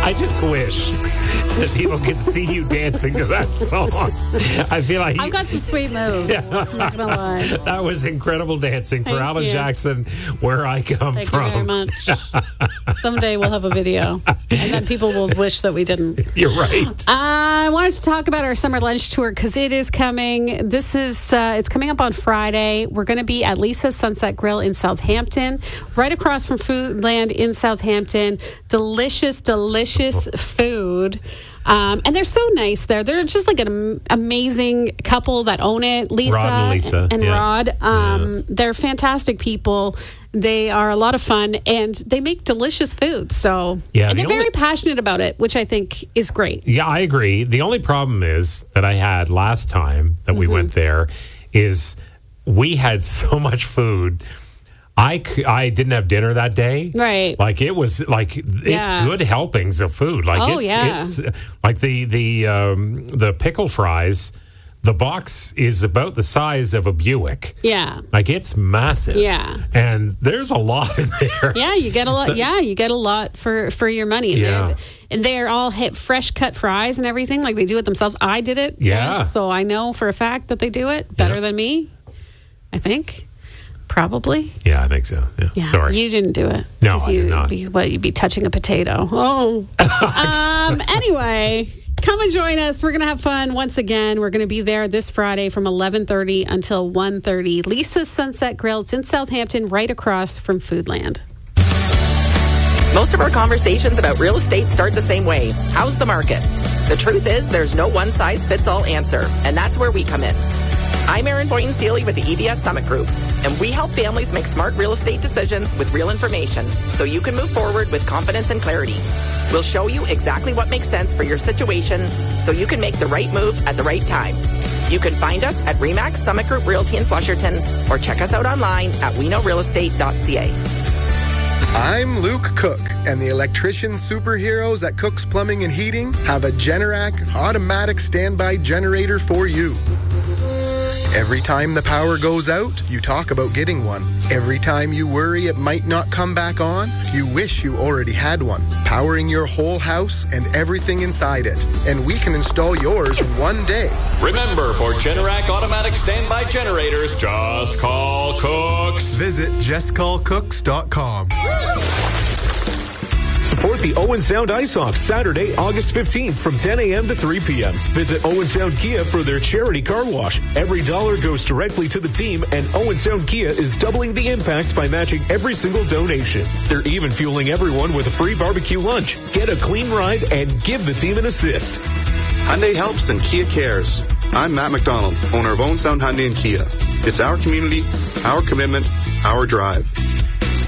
I just wish that people could see you dancing to that song. I feel like I've got some sweet moves. Yeah. I'm not going to lie. That was incredible dancing for Thank Alan you. Jackson, where I come Thank from. you very much. Someday we'll have a video, and then people will wish that we didn't. You're right. I wanted to talk about our summer lunch tour because it is coming. This is it's coming up on Friday. We're going to be at Lisa's Sunset Grill in Southampton, right across from Foodland in Southampton. Delicious food. And they're so nice there. They're just like an amazing couple that own it, Lisa Rod and Lisa. and Yeah. Rod. Yeah. They're fantastic people. They are a lot of fun, and they make delicious food. So, Yeah, and the they're very only- passionate about it, which I think is great. Yeah, I agree. The only problem is that I had last time that we went there is we had so much food. I didn't have dinner that day. Right. Like it was like it's Yeah. good helpings of food. Like Oh, it's like the pickle fries. The box is about the size of a Buick. Yeah. Like it's massive. Yeah. And there's a lot in there. Yeah, you get a lot. So- You get a lot for your money. Yeah. And they're all fresh cut fries and everything. Like they do it themselves. I did it. Yeah. once, so I know for a fact that they do it better Yeah. than me. I think, probably. Yeah, I think so. Yeah. Yeah. Sorry. You didn't do it. No, 'Cause I did not. You'd be touching a potato. Oh. Anyway. Come and join us. We're going to have fun once again. We're going to be there this Friday from 11:30 until 1:30. Lisa's Sunset Grill. It's in Southampton, right across from Foodland. Most of our conversations about real estate start the same way. How's the market? The truth is there's no one-size-fits-all answer, and that's where we come in. I'm Erin Boynton-Seely with the EBS Summit Group, and we help families make smart real estate decisions with real information so you can move forward with confidence and clarity. We'll show you exactly what makes sense for your situation so you can make the right move at the right time. You can find us at RE/MAX Summit Group Realty in Flusherton or check us out online at weknowrealestate.ca. I'm Luke Cook, and the electrician superheroes at Cook's Plumbing and Heating have a Generac automatic standby generator for you. Every time the power goes out, you talk about getting one. Every time you worry it might not come back on, you wish you already had one, powering your whole house and everything inside it. And we can install yours in one day. Remember, for Generac automatic standby generators, just call Cooks. Visit justcallcooks.com. Support the Owen Sound Ice Off Saturday, August 15th from 10 a.m. to 3 p.m. Visit Owen Sound Kia for their charity car wash. Every dollar goes directly to the team, and Owen Sound Kia is doubling the impact by matching every single donation. They're even fueling everyone with a free barbecue lunch. Get a clean ride and give the team an assist. Hyundai helps and Kia cares. I'm Matt McDonald, owner of Owen Sound Hyundai and Kia. It's our community, our commitment, our drive.